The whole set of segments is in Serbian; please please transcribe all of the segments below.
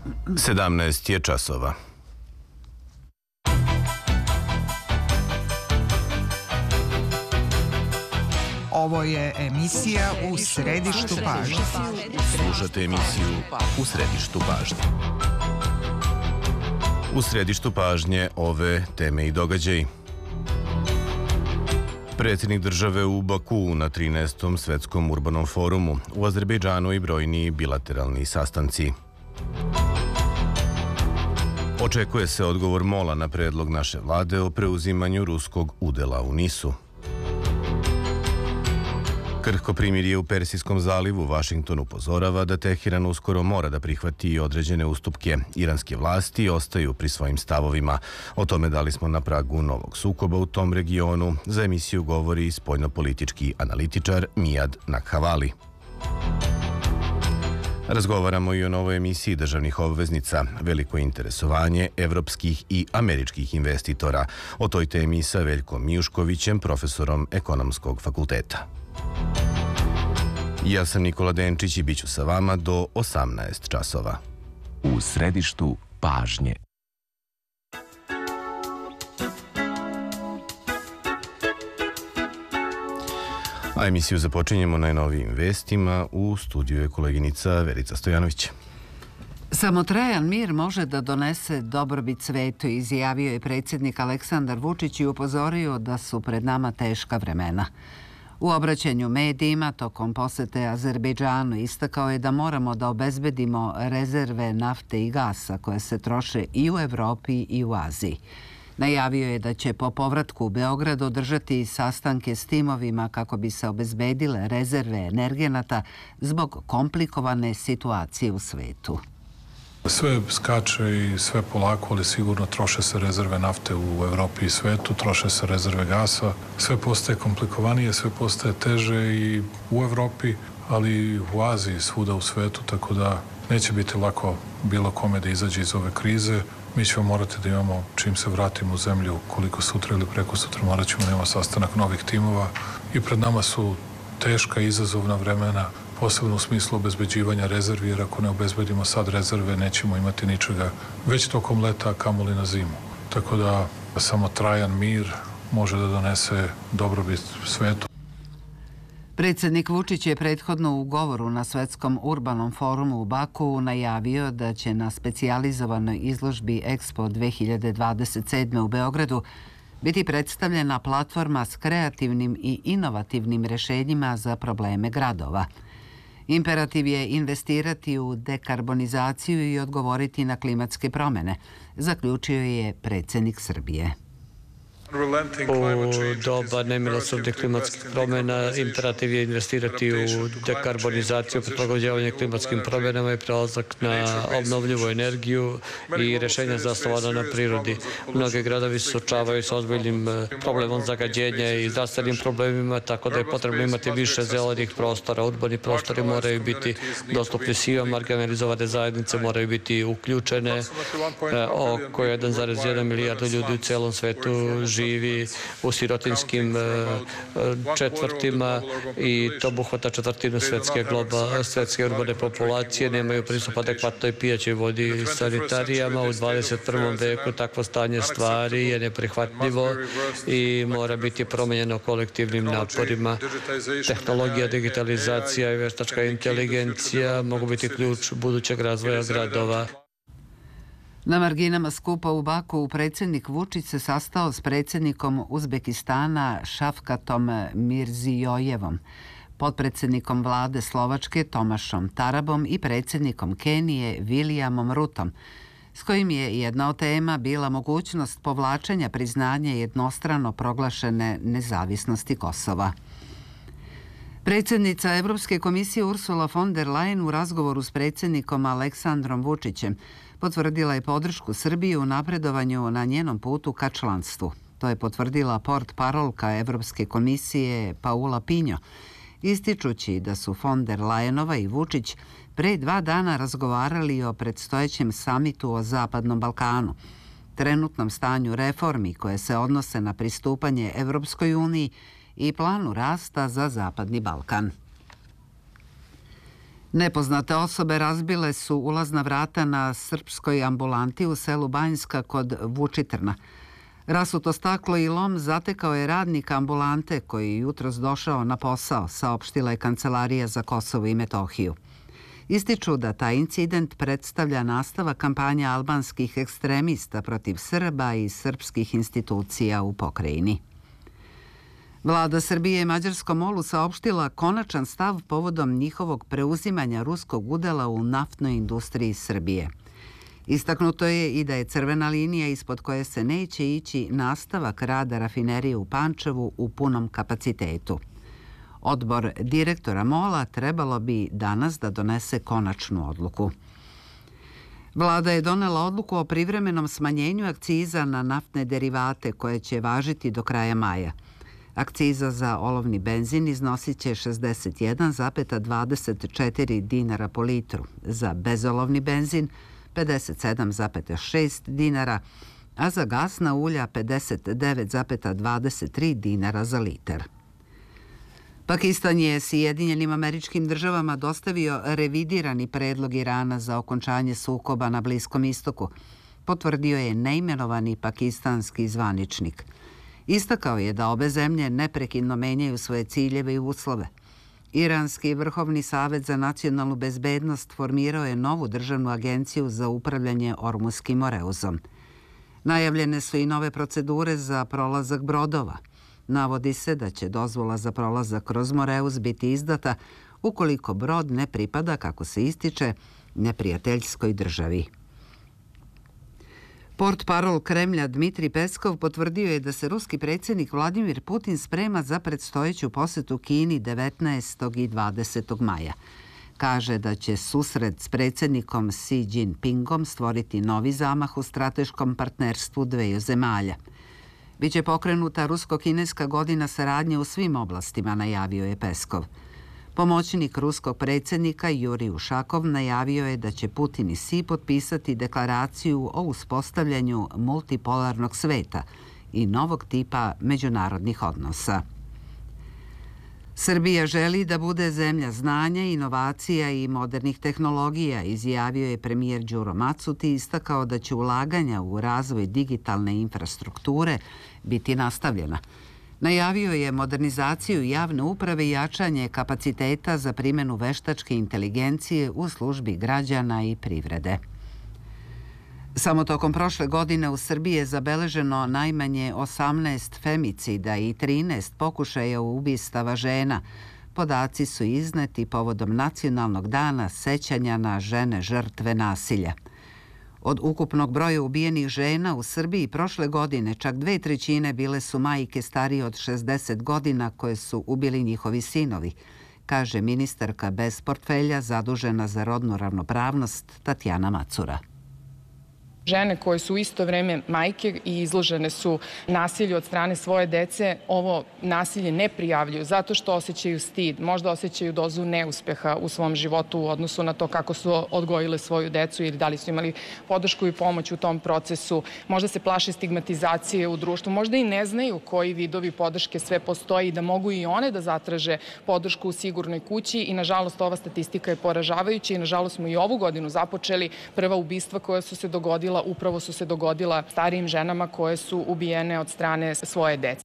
17 je časova. Ovo je emisija U središtu pažnje. Slušate emisiju U središtu pažnje. U središtu pažnje ove teme i događaji. Predsjednik države u Baku na 13. svetskom urbanom forumu, u Azerbejdžanu i brojni bilateralni sastanci. Očekuje se odgovor MOL-a na predlog naše vlade o preuzimanju ruskog udela u NIS-u. Krhko primirje u Persijskom zalivu, Vašington upozorava da Teheran uskoro mora da prihvati i određene ustupke. Iranske vlasti ostaju pri svojim stavovima. O tome da li smo na pragu novog sukoba u tom regionu, za emisiju govori spoljnopolitički analitičar Mijad Nakhavali. Razgovaramo i o novoj emisiji državnih obveznica, veliko interesovanje evropskih i američkih investitora. O toj temi sa Veljkom Mijuškovićem, profesorom Ekonomskog fakulteta. Ja sam Nikola Denčić i bit ću sa vama do 18 časova. U središtu pažnje. A emisiju započinjemo najnovijim vestima. U studiju je koleginica Verica Stojanović. Samotrajan mir može da donese dobrobit svetu, izjavio je predsjednik Aleksandar Vučić i upozorio da su pred nama teška vremena. U obraćanju medijima tokom posete Azerbejdžanu istakao je da moramo da obezbedimo rezerve nafte i gasa koje se troše i u Evropi i u Aziji. Najavio je da će po povratku u Beograd održati sastanke s timovima kako bi se obezbedile rezerve energenata zbog komplikovane situacije u svetu. Sve skače i sve polako, ali sigurno troše se rezerve nafte u Evropi i svetu, troše se rezerve gasa. Sve postaje komplikovanije, sve postaje teže i u Evropi, ali i u Aziji, svuda u svetu, tako da neće biti lako bilo kome da izađe iz ove krize. Mi ćemo morati da imamo, čim se vratimo u zemlju, koliko sutra ili preko sutra, morat ćemo da imamo sastanak novih timova i pred nama su teška i izazovna vremena, posebno u smislu obezbeđivanja rezervi, jer ako ne obezbedimo sad rezerve, nećemo imati ničega već tokom leta, a kamoli na zimu. Tako da samo trajan mir može da donese dobrobit svetu. Predsjednik Vučić je prethodno u govoru na svetskom urbanom forumu u Baku najavio da će na specijalizovanoj izložbi Expo 2027. u Beogradu biti predstavljena platforma s kreativnim i inovativnim rešenjima za probleme gradova. Imperativ je investirati u dekarbonizaciju i odgovoriti na klimatske promjene, zaključio je predsjednik Srbije. U doba nemilosrdnih klimatskih promjena imperativ je investirati u dekarbonizaciju, prilagođavanje klimatskim promjenama i prelazak na obnovljivu energiju i rješenja zasnovana na prirodi. Mnogi gradovi se suočavaju s ozbiljnim problemom zagađenja i zdravstvenim problemima, tako da je potrebno imati više zelenih prostora. Urbani prostori moraju biti dostupni svima, marginalizovane zajednice moraju biti uključene. Oko 1,1 milijarda ljudi u celom svetu živi u sirotinskim četvrtima i to obuhvata četvrtinu svetske urbane populacije, nemaju pristup adekvatnoj pijaćoj vodi i sanitarijama. U 21. veku takvo stanje stvari je neprihvatljivo i mora biti promenjeno kolektivnim naporima. Tehnologija, digitalizacija i veštačka inteligencija mogu biti ključ budućeg razvoja gradova. Na marginama skupa u Baku predsjednik Vučić se sastao s predsjednikom Uzbekistana Šafkatom Mirzijojevom, potpredsjednikom vlade Slovačke Tomašom Tarabom i predsjednikom Kenije Williamom Rutom, s kojim je jedna od tema bila mogućnost povlačenja priznanja jednostrano proglašene nezavisnosti Kosova. Predsjednica Evropske komisije Ursula von der Leyen u razgovoru s predsjednikom Aleksandrom Vučićem potvrdila je podršku Srbiji u napredovanju na njenom putu ka članstvu. To je potvrdila portparolka Evropske komisije Paula Pinjo, ističući da su von der Leyenova i Vučić pre 2 dana razgovarali o predstojećem samitu o Zapadnom Balkanu, trenutnom stanju reformi koje se odnose na pristupanje Evropskoj uniji i planu rasta za Zapadni Balkan. Nepoznate osobe razbile su ulazna vrata na srpskoj ambulanti u selu Banjska kod Vučitrna. Rasuto staklo i lom zatekao je radnik ambulante koji je jutros došao na posao, saopštila je Kancelarija za Kosovo i Metohiju. Ističu da taj incident predstavlja nastavak kampanja albanskih ekstremista protiv Srba i srpskih institucija u pokrajini. Vlada Srbije je mađarskom MOL-u saopštila konačan stav povodom njihovog preuzimanja ruskog udela u naftnoj industriji Srbije. Istaknuto je i da je crvena linija ispod koje se neće ići nastavak rada rafinerije u Pančevu u punom kapacitetu. Odbor direktora MOL-a trebalo bi danas da donese konačnu odluku. Vlada je donela odluku o privremenom smanjenju akciza na naftne derivate koje će važiti do kraja maja. Akciza za olovni benzin iznosit će 61,24 dinara po litru, za bezolovni benzin 57,6 dinara, a za gasna ulja 59,23 dinara za litar. Pakistan je Sjedinjenim Američkim Državama dostavio revidirani predlog Irana za okončanje sukoba na Bliskom istoku, potvrdio je neimenovani pakistanski zvaničnik. Istakao je da obe zemlje neprekidno menjaju svoje ciljeve i uslove. Iranski Vrhovni savet za nacionalnu bezbednost formirao je novu državnu agenciju za upravljanje Ormuskim Moreuzom. Najavljene su i nove procedure za prolazak brodova. Navodi se da će dozvola za prolazak kroz Moreuz biti izdata ukoliko brod ne pripada, kako se ističe, neprijateljskoj državi. Portparol Kremlja Dmitrij Peskov potvrdio je da se ruski predsjednik Vladimir Putin sprema za predstojeću posetu Kini 19. i 20. maja. Kaže da će susret s predsjednikom Xi Jinpingom stvoriti novi zamah u strateškom partnerstvu dveju zemalja. Biće pokrenuta rusko-kineska godina saradnje u svim oblastima, najavio je Peskov. Pomoćnik ruskog predsjednika Jurij Ušakov najavio je da će Putin i Xi potpisati deklaraciju o uspostavljanju multipolarnog sveta i novog tipa međunarodnih odnosa. Srbija želi da bude zemlja znanja, inovacija i modernih tehnologija, izjavio je premijer Đuro Macut i istakao da će ulaganja u razvoj digitalne infrastrukture biti nastavljena. Najavio je modernizaciju javne uprave i jačanje kapaciteta za primjenu veštačke inteligencije u službi građana i privrede. Samo tokom prošle godine u Srbiji je zabeleženo najmanje 18 femicida i 13 pokušaja ubistava žena. Podaci su izneti povodom Nacionalnog dana sećanja na žene žrtve nasilja. Od ukupnog broja ubijenih žena u Srbiji prošle godine čak 2/3 bile su majke starije od 60 godina koje su ubili njihovi sinovi, kaže ministarka bez portfelja zadužena za rodnu ravnopravnost Tatjana Macura. Žene koje su u isto vreme majke i izložene su nasilju od strane svoje dece, ovo nasilje ne prijavljuju zato što osjećaju stid, možda osjećaju dozu neuspeha u svom životu u odnosu na to kako su odgojile svoju decu ili da li su imali podršku i pomoć u tom procesu, možda se plaše stigmatizacije u društvu, možda i ne znaju koji vidovi podrške sve postoji i da mogu i one da zatraže podršku u sigurnoj kući i nažalost ova statistika je poražavajuća i nažalost smo i ovu godinu započeli. Prva ubistva koja su se dogodila upravo su se dogodila starijim ženama koje su ubijene od strane svoje dece.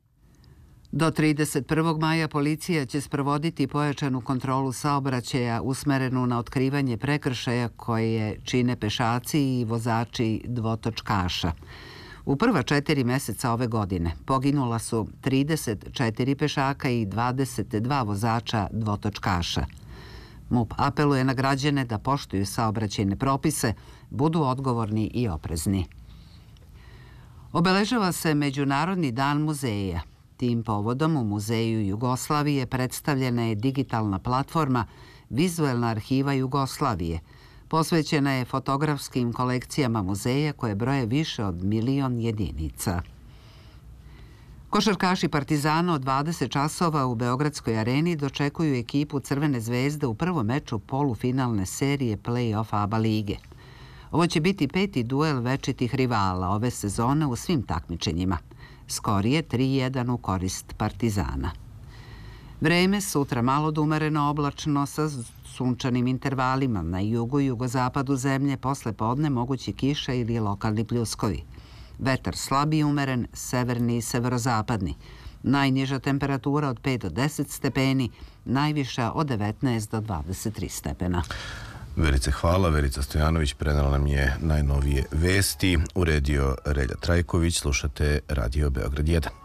Do 31. maja policija će sprovoditi pojačanu kontrolu saobraćaja usmerenu na otkrivanje prekršaja koje čine pešaci i vozači dvotočkaša. U prva 4 meseca ove godine poginula su 34 pešaka i 22 vozača dvotočkaša. MUP apeluje na građane da poštuju saobraćajne propise, budu odgovorni i oprezni. Obeležava se Međunarodni dan muzeja. Tim povodom u Muzeju Jugoslavije predstavljena je digitalna platforma Vizuelna arhiva Jugoslavije. Posvećena je fotografskim kolekcijama muzeja koje broje više od 1.000.000 jedinica. Košarkaši Partizana od 20 časova u Beogradskoj areni dočekuju ekipu Crvene zvezde u prvom meču polufinalne serije play-off ABA lige. Ovo će biti 5. duel večitih rivala ove sezone u svim takmičenjima. Skor je 3:1 u korist Partizana. Vreme sutra malo da umereno oblačno sa sunčanim intervalima. Na jugu i jugozapadu zemlje posle podne mogući kiša ili lokalni pljuskovi. Vetar slab i umeren, severni i severozapadni. Najniža temperatura od 5 do 10 stepeni, najviša od 19 do 23 stepena. Verice, hvala. Verica Stojanović prenala nam je najnovije vesti. Uredio Relja Trajković. Slušate Radio Beograd 1.